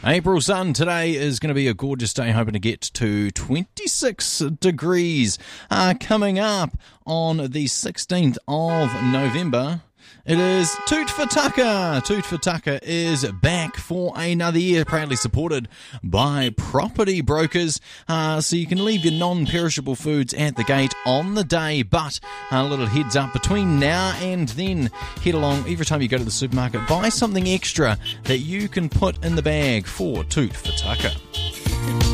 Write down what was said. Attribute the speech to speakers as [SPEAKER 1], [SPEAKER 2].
[SPEAKER 1] April sun today is going to be a gorgeous day, hoping to get to 26 degrees. Coming up on the 16th of November, it is Toot for Tucker. Toot for Tucker is back for another year, proudly supported by Property Brokers. So you can leave your non-perishable foods at the gate on the day, but a little heads up, between now and then, head along every time you go to the supermarket, buy something extra that you can put in the bag for Toot for Tucker.